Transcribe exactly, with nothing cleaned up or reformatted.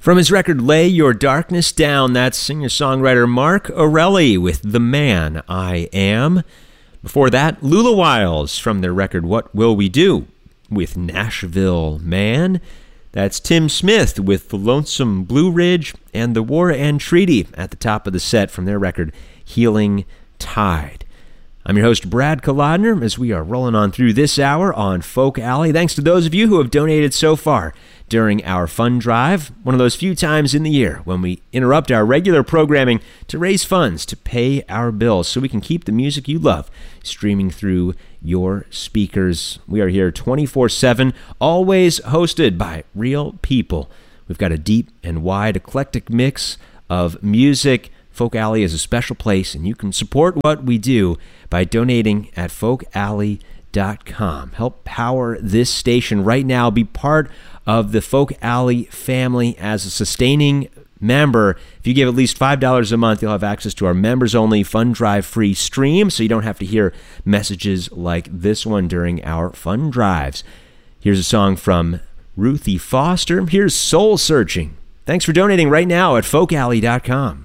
From his record Lay Your Darkness Down, that's singer-songwriter Mark Orelli with The Man I Am. Before that, Lula Wiles from their record What Will We Do with Nashville Man. That's Tim Smith with The Lonesome Blue Ridge and The War and Treaty at the top of the set from their record Healing Tide. I'm your host, Brad Kolodner, as we are rolling on through this hour on Folk Alley. Thanks to those of you who have donated so far during our fund drive, one of those few times in the year when we interrupt our regular programming to raise funds to pay our bills so we can keep the music you love streaming through your speakers. We are here twenty-four seven, always hosted by real people. We've got a deep and wide eclectic mix of music. Folk Alley is a special place, and you can support what we do by donating at folk alley dot com. Help power this station right now. Be part of the Folk Alley family as a sustaining member. If you give at least five dollars a month, you'll have access to our members-only fund drive free stream, so you don't have to hear messages like this one during our fund drives. Here's a song from Ruthie Foster. Here's Soul Searching. Thanks for donating right now at folk alley dot com.